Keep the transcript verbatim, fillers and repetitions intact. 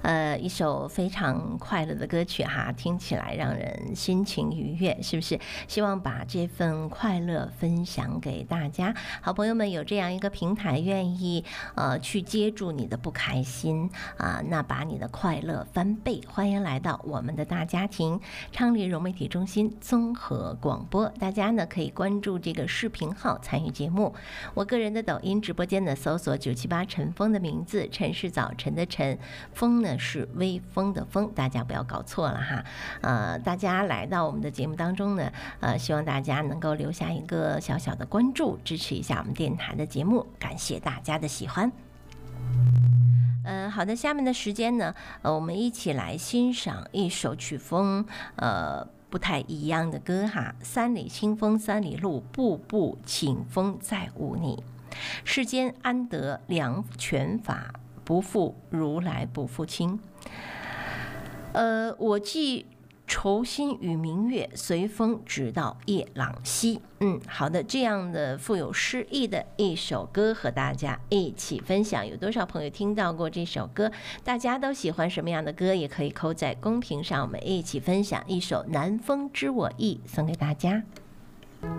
呃，一首非常快乐的歌曲哈，听起来让人心情愉悦，是不是？希望把这份快乐分享给大家。好朋友们有这样一个平台，愿意呃去接住你的不开心啊、呃，那把你的快乐翻倍。欢迎来到我们的大家庭，昌黎融媒体中心综合广播。大家呢可以关注这个视频号参与节目。我个人的抖音直播间呢，搜索九七八陈峰的名字，陈是早晨的晨，风呢是微风的风，大家不要搞错了哈。呃，大家来到我们的节目当中呢，呃，希望大家能够留下一个小小的关注，支持一下我们电台的节目，感谢大家的喜欢。嗯，好的，下面的时间呢，呃，我们一起来欣赏一首曲风，呃。不太一样的歌哈，三里清风三里路，步步清风再无你。世间安得两全法，不负如来不负卿。呃，我既愁心与明月，随风直到夜郎西。嗯，好的，这样的富有诗意的一首歌和大家一起分享。有多少朋友听到过这首歌？大家都喜欢什么样的歌？也可以扣在公屏上，我们一起分享一首《南风知我意》，送给大家。